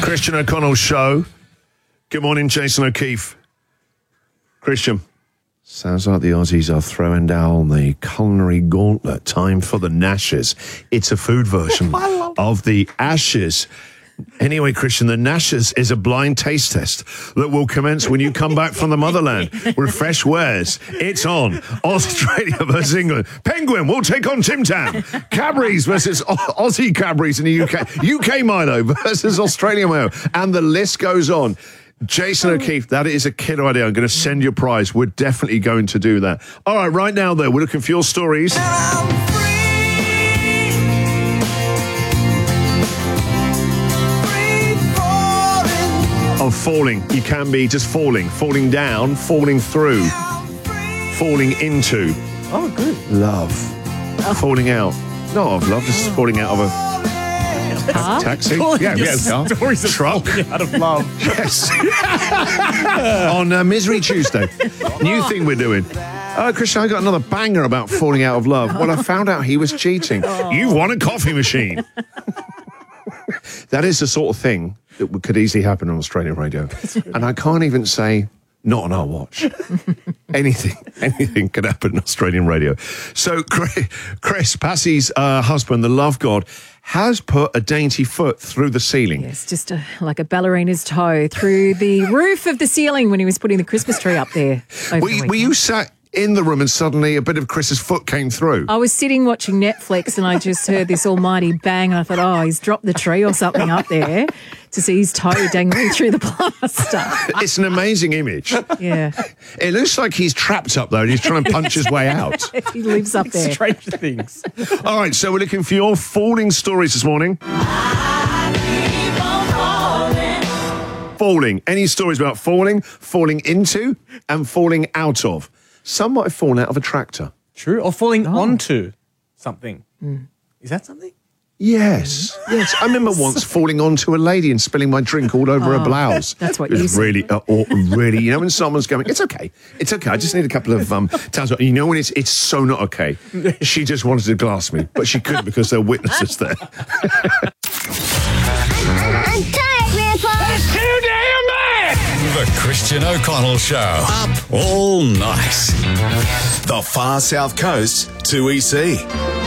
Christian O'Connell Show. Good morning, Jason O'Keefe. Christian. Sounds like the Aussies are throwing down the culinary gauntlet. Time for the Nashes. It's a food version of the Ashes. Anyway, Christian, the Nashes is a blind taste test that will commence when you come back from the motherland with fresh wares. It's on. Australia versus England. Penguin will take on Tim Tam. Cadbury's versus Aussie Cadbury's in the UK. UK Milo versus Australia Milo. And the list goes on. Jason O'Keefe, that is a killer idea. I'm going to send you a prize. We're definitely going to do that. All right, right now, though, we're looking for your stories. Of falling. You can be just falling down, falling through, falling into. Oh, good. Love. Falling out. Not of love, just falling out of a taxi. Stories of falling out of love. Yes. On Misery Tuesday. New thing we're doing. Christian, I got another banger about falling out of love. Well, I found out he was cheating. You've won a coffee machine. That is the sort of thing that could easily happen on Australian radio. And I can't even say, not on our watch. Anything could happen on Australian radio. So Chris, Patsy's husband, the love god, has put a dainty foot through the ceiling. Yes, just like a ballerina's toe through the roof of the ceiling when he was putting the Christmas tree up there. Were you sat in the room and suddenly a bit of Chris's foot came through? I was sitting watching Netflix and I just heard this almighty bang and I thought, oh, he's dropped the tree or something up there to see his toe dangling through the plaster. It's an amazing image. Yeah. It looks like he's trapped up there and he's trying to punch his way out. He lives up there. Stranger things. All right, so we're looking for your falling stories this morning. Falling. Any stories about falling into, and falling out of? Some might have fallen out of a tractor. True. Or falling onto something. Is that something? Yes. Yes. I remember once falling onto a lady and spilling my drink all over her blouse. That's what it you was said. really, you know, when someone's going, it's okay. I just need a couple of times. You know when it's so not okay. She just wanted to glass me, but she couldn't because there were witnesses there. I'm tired, Grandpa. That's too damn bad! The Christian O'Connell Show. Up all night. The Far South Coast to EC.